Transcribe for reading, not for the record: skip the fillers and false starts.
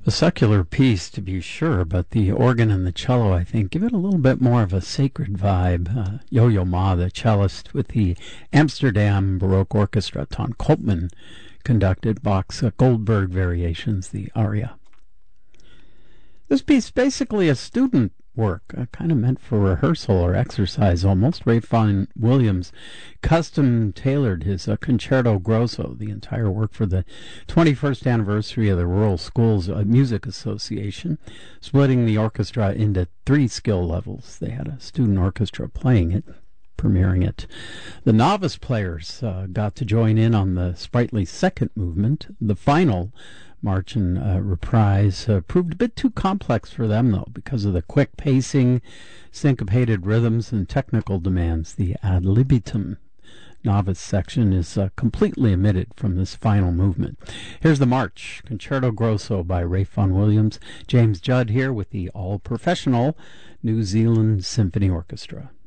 A secular piece, to be sure, but the organ and the cello, I think, give it a little bit more of a sacred vibe. Yo-Yo Ma, the cellist with the Amsterdam Baroque Orchestra, Ton Koopman conducted Bach's Goldberg Variations, the aria. This piece is basically a student work, kind of meant for rehearsal or exercise almost. Ray Vaughan Williams custom tailored his Concerto Grosso, the entire work, for the 21st anniversary of the Rural Schools Music Association, splitting the orchestra into 3 skill levels. They had a student orchestra playing it, premiering it. The novice players got to join in on the sprightly second movement. The final march and reprise proved a bit too complex for them, though, because of the quick pacing, syncopated rhythms, and technical demands. The ad libitum novice section is completely omitted from this final movement. Here's the march, Concerto Grosso by Ray Vaughan Williams. James Judd here with the all-professional New Zealand Symphony Orchestra.